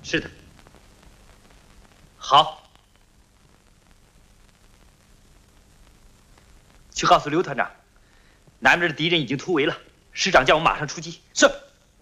是的。好，去告诉刘团长，南边的敌人已经突围了，师长叫我马上出击。 是。